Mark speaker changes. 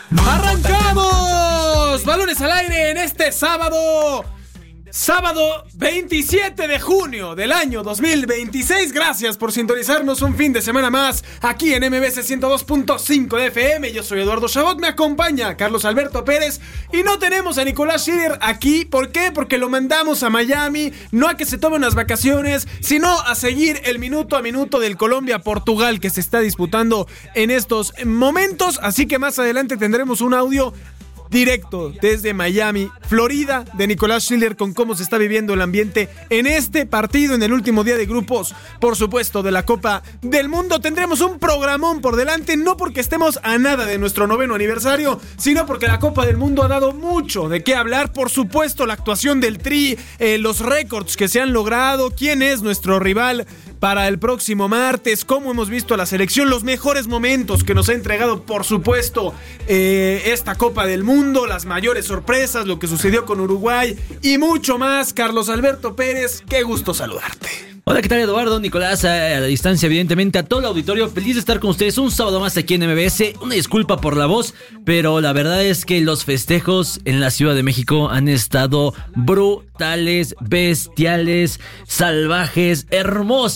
Speaker 1: ¡Arrancamos! Balones al aire en este sábado 27 de junio del año 2026. Gracias por sintonizarnos un fin de semana más aquí en MBS 102.5 de FM. Yo soy Eduardo Chabot, me acompaña Carlos Alberto Pérez y no tenemos a Nicolás Schiller aquí. ¿Por qué? Porque lo mandamos a Miami, no a que se tome unas vacaciones, sino a seguir el minuto a minuto del Colombia-Portugal que se está disputando en estos momentos. Así que más adelante tendremos un audio directo desde Miami, Florida, de Nicolás Schiller con cómo se está viviendo el ambiente en este partido, en el último día de grupos, por supuesto, de la Copa del Mundo. Tendremos un programón por delante, no porque estemos a nada de nuestro 9º aniversario, sino porque la Copa del Mundo ha dado mucho de qué hablar. Por supuesto, la actuación del Tri, los récords que se han logrado, quién es nuestro rival para el próximo martes, cómo hemos visto a la selección, los mejores momentos que nos ha entregado, por supuesto, esta Copa del Mundo, las mayores sorpresas, lo que sucedió con Uruguay y mucho más. Carlos Alberto Pérez, qué gusto saludarte.
Speaker 2: Hola, ¿qué tal, Eduardo? Nicolás, a la distancia, evidentemente, a todo el auditorio. Feliz de estar con ustedes un sábado más aquí en MBS. Una disculpa por la voz, pero la verdad es que los festejos en la Ciudad de México han estado brutales, bestiales, salvajes, hermosos.